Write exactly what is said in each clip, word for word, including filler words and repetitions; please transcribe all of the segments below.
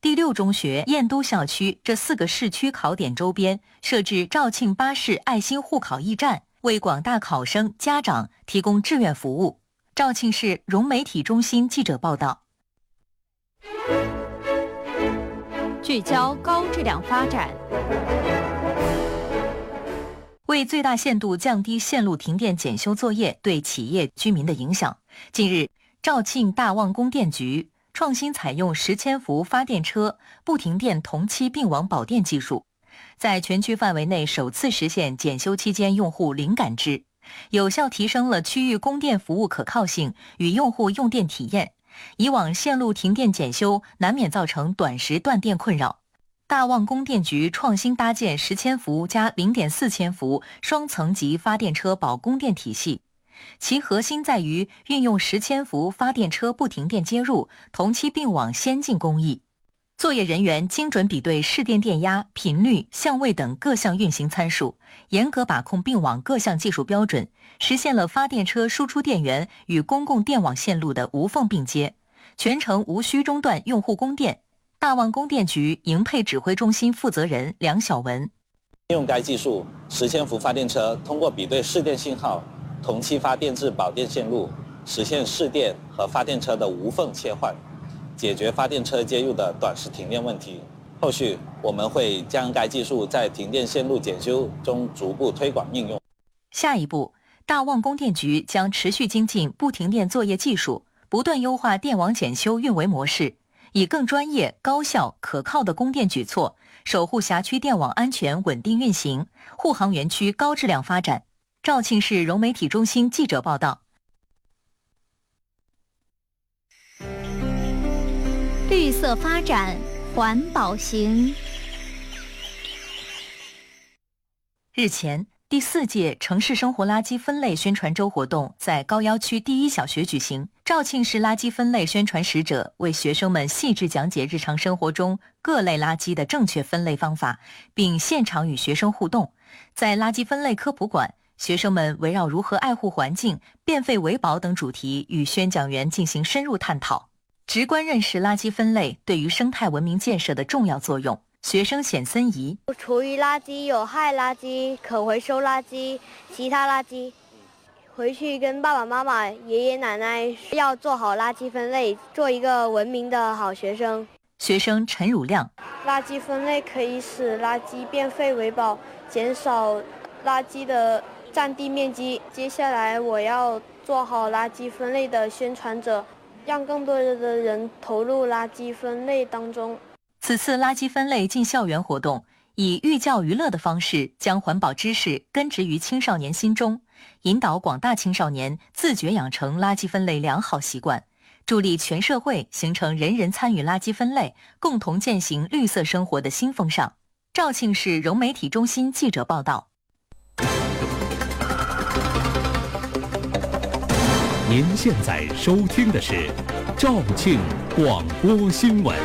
第六中学、燕都校区这四个市区考点周边设置肇庆巴士爱心护考驿站，为广大考生、家长提供志愿服务。肇庆市融媒体中心记者报道。 聚焦高质量发展。 为最大限度降低线路停电检修作业对企业居民的影响，近日，肇庆大旺供电局创新采用十千伏发电车不停电同期并网保电技术，在全区范围内首次实现检修期间用户零感知，有效提升了区域供电服务可靠性与用户用电体验。以往线路停电检修难免造成短时断电困扰，大旺供电局创新搭建十千伏加零点四千伏双层级发电车保供电体系，其核心在于运用十千伏发电车不停电接入、同期并网先进工艺。作业人员精准比对市电电压、频率、相位等各项运行参数，严格把控并网各项技术标准，实现了发电车输出电源与公共电网线路的无缝并接，全程无需中断用户供电。大旺供电局营配指挥中心负责人梁晓文： 利用该技术，十千伏发电车通过比对市电信号，同期发电至保电线路，实现市电和发电车的无缝切换，解决发电车接入的短时停电问题。后续我们会将该技术在停电线路检修中逐步推广应用。 下一步，大旺供电局将持续精进不停电作业技术，不断优化电网检修运维模式，以更专业、高效、可靠的供电举措，守护辖区电网安全稳定运行，护航园区高质量发展。肇庆市融媒体中心记者报道。 绿色发展，环保行。 日前，第四届城市生活垃圾分类宣传周活动在高要区第一小学举行。肇庆市垃圾分类宣传使者为学生们细致讲解日常生活中各类垃圾的正确分类方法，并现场与学生互动。在垃圾分类科普馆，学生们围绕如何爱护环境、变废为宝等主题与宣讲员进行深入探讨，直观认识垃圾分类对于生态文明建设的重要作用。学生显森怡： 厨余垃圾、有害垃圾、可回收垃圾、其他垃圾，回去跟爸爸妈妈、爷爷奶奶要做好垃圾分类，做一个文明的好学生。 学生陈汝亮： 垃圾分类可以使垃圾变废为宝，减少垃圾的占地面积。接下来我要做好垃圾分类的宣传者，让更多的人投入垃圾分类当中。 此次垃圾分类进校园活动，以寓教于乐的方式将环保知识根植于青少年心中，引导广大青少年自觉养成垃圾分类良好习惯，助力全社会形成人人参与垃圾分类、共同践行绿色生活的新风尚。肇庆市融媒体中心记者报道。 您现在收听的是肇庆广播新闻。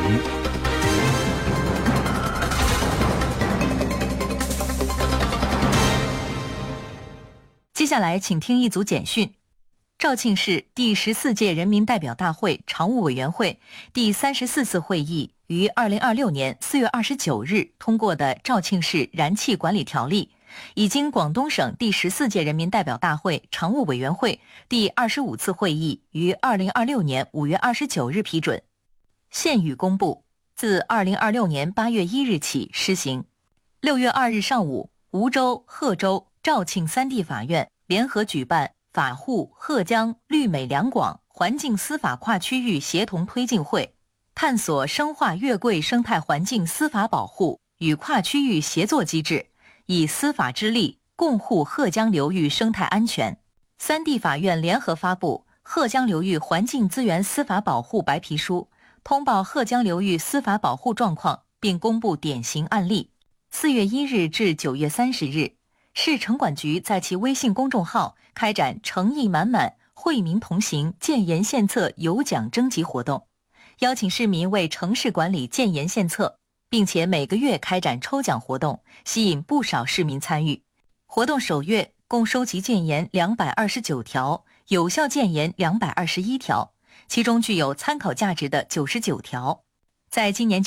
接下来请听一组简讯。肇庆市第十四届人民代表大会常务委员会第三十四次会议于二零二六年四月二十九日通过的《肇庆市燃气管理条例》，已经广东省第十四届人民代表大会常务委员会第二十五次会议于二零二六年五月二十九日批准。现予公布，自二零二六年八月一日起施行。六月二日上午，梧州、贺州、肇庆三地法院联合举办法沪、贺江、绿美两广环境司法跨区域协同推进会，探索深化月桂生态环境司法保护与跨区域协作机制，以司法之力共护贺江流域生态安全。三地法院联合发布《贺江流域环境资源司法保护白皮书》，通报贺江流域司法保护状况，并公布典型案例。四月一日至九月三十日，市城管局在其微信公众号开展诚意满满、惠民同行建言献策有奖征集活动，邀请市民为城市管理建言献策，并且每个月开展抽奖活动，吸引不少市民参与。活动首月共收集建言两百二十九条，有效建言两百二十一条，其中具有参考价值的九十九条。在今年